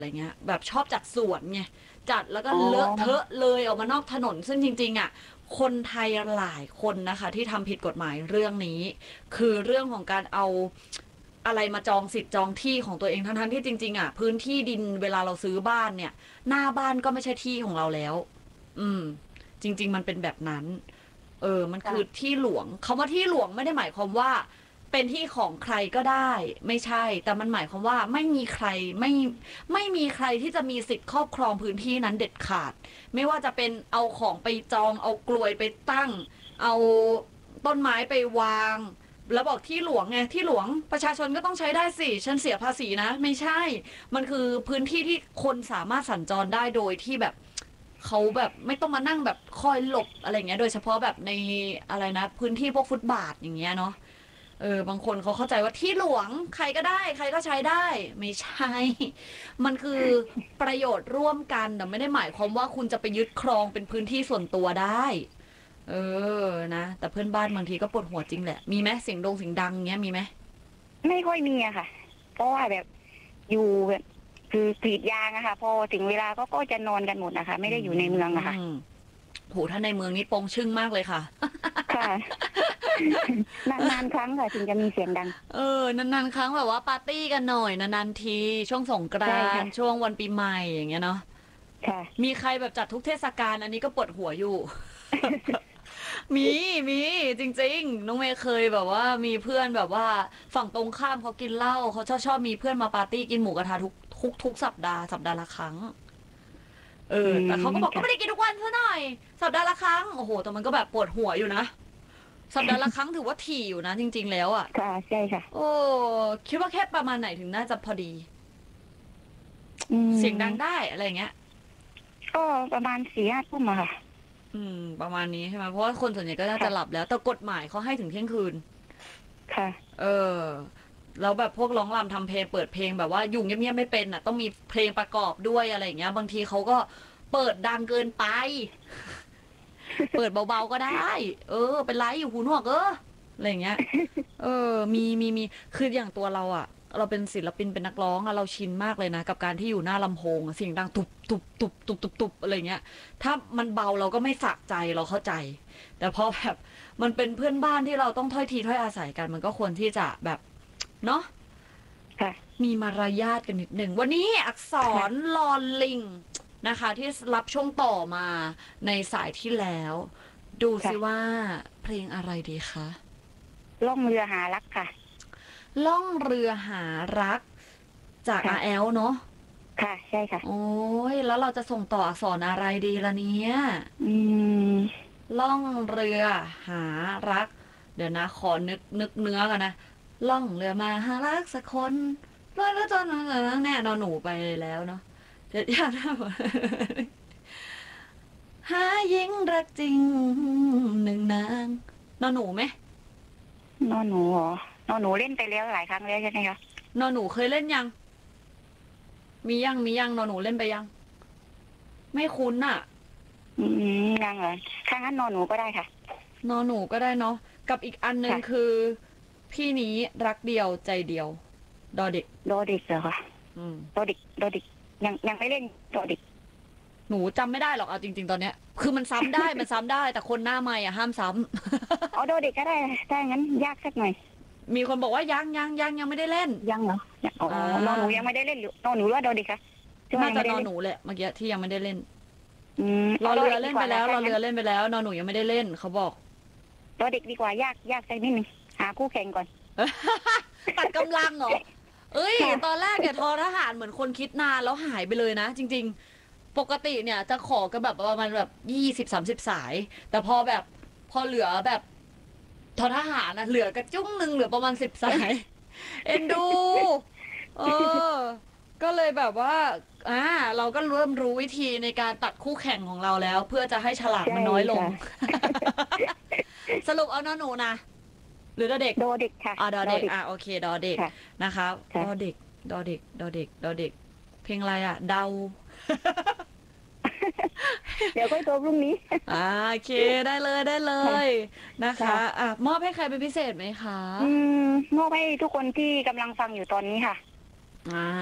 อะไรเงี้ยแบบชอบจัดสวนไงจัดแล้วก็เลอะเทอะเลยออกมานอกถนนซึ่งจริงๆอ่ะคนไทยหลายคนนะคะที่ทำผิดกฎหมายเรื่องนี้คือเรื่องของการเอาอะไรมาจองสิทธิ์จองที่ของตัวเองทั้งๆที่จริงๆอ่ะพื้นที่ดินเวลาเราซื้อบ้านเนี่ยหน้าบ้านก็ไม่ใช่ที่ของเราแล้วอืมจริงๆมันเป็นแบบนั้นมันคือที่หลวงคำว่าที่หลวงไม่ได้หมายความว่าเป็นที่ของใครก็ได้ไม่ใช่แต่มันหมายความว่าไม่มีใครไม่มีใครที่จะมีสิทธิ์ครอบครองพื้นที่นั้นเด็ดขาดไม่ว่าจะเป็นเอาของไปจองเอากลวยไปตั้งเอาต้นไม้ไปวางแล้วบอกที่หลวงไงที่หลวงประชาชนก็ต้องใช้ได้สิฉันเสียภาษีนะไม่ใช่มันคือพื้นที่ที่คนสามารถสัญจรได้โดยที่แบบเขาแบบไม่ต้องมานั่งแบบคอยหลบอะไรเงี้ยโดยเฉพาะแบบในอะไรนะพื้นที่พวกฟุตบาทอย่างเงี้ยเนาะบางคนเขาเข้าใจว่าที่หลวงใครก็ได้ใครก็ใช้ได้ไม่ใช่มันคือประโยชน์ร่วมกันแต่ไม่ได้หมายความว่าคุณจะไปยึดครองเป็นพื้นที่ส่วนตัวได้เอนะแต่เพื่อนบ้านบางทีก็ปวดหัวจริงแหละมีไหมเสียงดังเงี้ยมีไหมไม่ค่อยมีอะค่ะเพราะว่าแบบอยู่แบบคือกรีดยางอะค่ะพอถึงเวลาก็จะนอนกันหมดนะคะไม่ได้อยู่ในเมืองอะค่ะโหถ้าในเมืองนี้ปงชึ่งมากเลยค่ะค่ะนานๆครั้งค่ะถึงจะมีเสียงดังนานๆครั้งแบบว่าปาร์ตี้กันหน่อยนานๆทีช่วงสงกรานต์ช่วงวันปีใหม่อย่างเงี้ยเนาะค่ะมีใครแบบจัดทุกเทศกาลอันนี้ก็ปวดหัวอยู่ มีจริงๆน้องเมย์เคยแบบว่ามีเพื่อนแบบว่าฝั่งตรงข้ามเขากินเหล้าเขาชอบมีเพื่อนมาปาร์ตี้กินหมูกระทะทุกสัปดาห์ละครั้งแต่เขาก็บอกก็ไม่ได้กินทุกวันซะหน่อยสัปดาห์ละครั้งโอ้โหแต่มันก็แบบปวดหัวอยู่นะสัปดาห์ละครั้งถือว่าถี่อยู่นะจริงๆแล้วอ่ะค่ะใช่ค่ะโอ้คิดว่าแค่ประมาณไหนถึงน่าจะพอดีเสียงดังได้อะไรเงี้ยก็ประมาณ4-5 ทุ่มอะค่ะประมาณนี้ใช่ไหมเพราะว่าคนส่วนใหญ่ก็น่าจะหลับแล้วแต่กฎหมายเขาให้ถึงเที่ยงคืนค่ะแล้วแบบพวกร้องรำทำเพลงเปิดเพลงแบบว่าอยู่เงียบๆไม่เป็นอ่ะต้องมีเพลงประกอบด้วยอะไรอย่างเงี้ยบางทีเขาก็เปิดดังเกินไปเปิดเบาๆก็ได้เป็นไรอยู่หูหนวกอะไรอย่างเงี้ยมีคืออย่างตัวเราอ่ะเราเป็นศิลปินเป็นนักร้องอะเราชินมากเลยนะกับการที่อยู่หน้าลำโพงเสียงดังตุบอะไรเงี้ยถ้ามันเบาเราก็ไม่สะใจเราเข้าใจ แต่พอแบบมันเป็นเพื่อนบ้านที่เราต้องถ้อยทีถ้อยอาศัยกันมันก็ควรที่จะแบบเนาะมีมารยาทกันนิดหนึ่งวันนี้อักษรลอลิงนะคะที่รับช่วงต่อมาในสายที่แล้ว ดูสิว่าเพลงอะไรดีคะล่องเรือหารักค่ะล่องเรือหารักจากอาแอลเนาะค่ะใช่ค่ะโอ้ยแล้วเราจะส่งต่ออักษรอะไรดีล่ะเนี่ยล่องเรือหารักเดี๋ยวนะขอนึกเนื้อกันนะล่องเรือมาหารักสักคนแล้วจนแน่นอนหนูไปแล้วเนาะเดี๋ยวอยากทำหาหญิงรักจริงหนึ่งนางนอนหนูไหมนอนหนูเหรอนอนหนูเล่นไปแล้วหลายครั้งแล้วใช่ไหมคะนอนหนูเคยเล่นยังมียังนอนหนูเล่นไปยังไม่คุ้นอ่ะยังเหรอถ้างั้นนอนหนูก็ได้ค่ะนอนหนูก็ได้เนาะกับอีกอันนึงคือพี่นี้รักเดียวใจเดียวดอเด็กเหรอคะดอเด็กยังไม่เล่นดอเด็กหนูจำไม่ได้หรอกเอาจริงๆตอนเนี้ยคือมันซ้ำได้แต่คนหน้าใหม่อ่ะห้ามซ้ำดอเด็กก็ได้ถ้างั้นยากสักหน่อยมีคนบอกว่ายังไม่ได้เล่นยังเหรอนอนหนูยังไม่ได้เล่นหรือนอนหนูว่าดอเด็กคะน่าจะนอนหนูแหละเมื่อกี้ที่ยังไม่ได้เล่นรอเรือเล่นไปแล้วนอนหนูยังไม่ได้เล่นเขาบอกดอเด็กดีกว่ายากสักนิดนึงหาคู่แข่งก่อนตัดกำลังเหรอตอนแรกเนี่ยทอทหารเหมือนคนคิดนานแล้วหายไปเลยนะจริงๆปกติเนี่ยจะขอกันแบบประมาณแบบ20-30สายแต่พอเหลือแบบทอทหารนะเหลือกระจุ้งหนึ่งเหลือประมาณ10 สายเอ็นดูก็เลยแบบว่าเราก็เริ่มรู้วิธีในการตัดคู่แข่งของเราแล้วเพื่อจะให้ฉลากมันน้อยลงสรุปเอาน้อหนูนะหรือดอเด็กค่ะดอเด็กโอเคดอเด็กนะคะดอเด็กเพลงอะไรอ่ะเดาเดี๋ยวค่อยโทรพรุ่งนี้โอเคได้เลยนะคะมอบให้ใครเป็นพิเศษไหมคะมอบให้ทุกคนที่กำลังฟังอยู่ตอนนี้ค่ะ